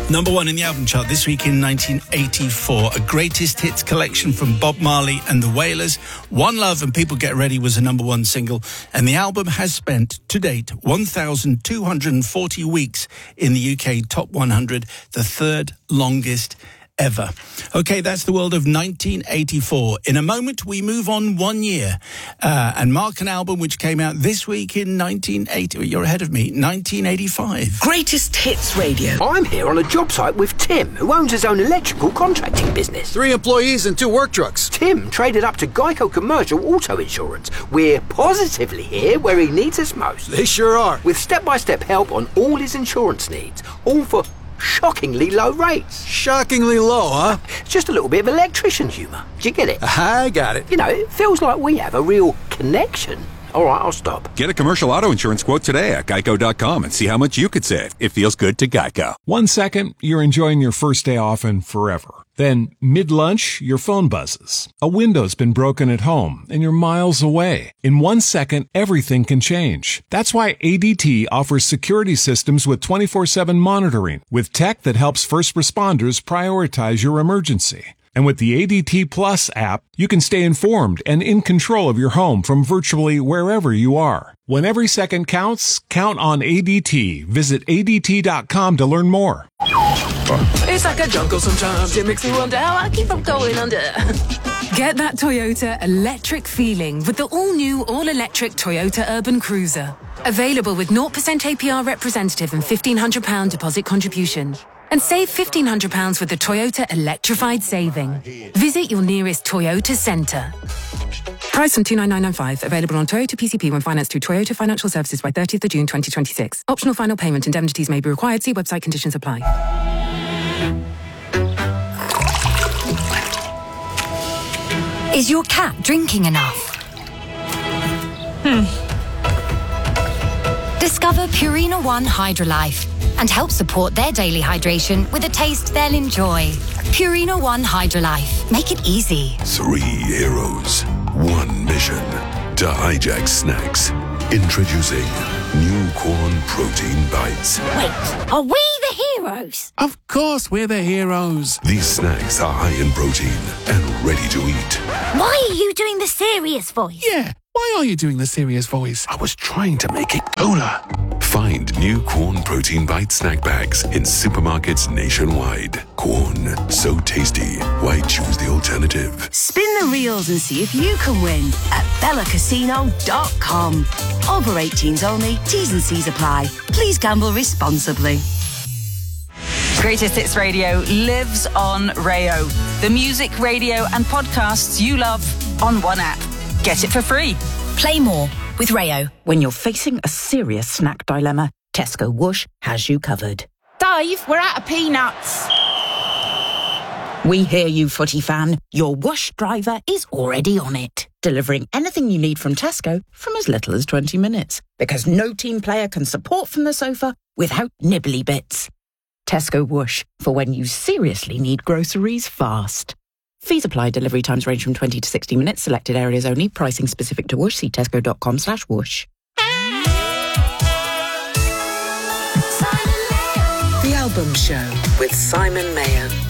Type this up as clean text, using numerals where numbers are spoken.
Number one in the album chart this week in 1984. A greatest hits collection from Bob Marley and the Wailers. One Love and People Get Ready was a number one single. And the album has spent, to date, 1,240 weeks in the UK Top 100, the third longest ever. Okay, that's the world of 1984. In a moment, we move on 1 year and mark an album which came out this week in 1980. You're ahead of me, 1985. Greatest Hits Radio. I'm here on a job site with Tim, who owns his own electrical contracting business. 3 employees and 2 work trucks. Tim traded up to Geico Commercial Auto Insurance. We're positively here where he needs us most. They sure are. With step-by-step help on all his insurance needs, all for shockingly low rates. Shockingly low, huh? Just a little bit of electrician humour. Do you get it? I got it. You know, it feels like we have a real connection. All right, I'll stop. Get a commercial auto insurance quote today at geico.com and see how much you could save. It feels good to Geico. 1 second, you're enjoying your first day off and forever. Then, mid-lunch, your phone buzzes. A window's been broken at home, and you're miles away. In 1 second, everything can change. That's why ADT offers security systems with 24/7 monitoring, with tech that helps first responders prioritize your emergency. And with the ADT Plus app, you can stay informed and in control of your home from virtually wherever you are. When every second counts, count on ADT. Visit ADT.com to learn more. It's like a jungle sometimes. It makes me wonder how I keep on going under. Get that Toyota electric feeling with the all-new, all-electric Toyota Urban Cruiser. Available with 0% APR representative and £1,500 deposit contribution. And save £1,500 with the Toyota Electrified Saving. Visit your nearest Toyota centre. Price from $29995. Available on Toyota PCP when financed through Toyota Financial Services by 30th of June 2026. Optional final payment. Indemnities may be required. See website conditions apply. Is your cat drinking enough? Discover Purina One Hydrolife and help support their daily hydration with a taste they'll enjoy. Purina One Hydrolife. Make it easy. 3 heroes, 1 mission to hijack snacks. Introducing new corn protein bites. Wait, are we the heroes? Of course we're the heroes. These snacks are high in protein and ready to eat. Why are you doing the serious voice? Yeah, why are you doing the serious voice? I was trying to make it cooler. Find new Corn Protein Bite snack bags in supermarkets nationwide. Corn, so tasty. Why choose the alternative? Spin the reels and see if you can win at bellacasino.com. Over 18s only. T's and C's apply. Please gamble responsibly. Greatest Hits Radio lives on Rayo. The music, radio and podcasts you love on one app. Get it for free. Play more with Rayo. When you're facing a serious snack dilemma, Tesco Whoosh has you covered. Dave, we're out of peanuts. We hear you, footy fan. Your Whoosh driver is already on it, delivering anything you need from Tesco from as little as 20 minutes. Because no team player can support from the sofa without nibbly bits. Tesco Whoosh, for when you seriously need groceries fast. Fees apply. Delivery times range from 20 to 60 minutes. Selected areas only. Pricing specific to Whoosh. See tesco.com/whoosh. The Album Show with Simon Mayer.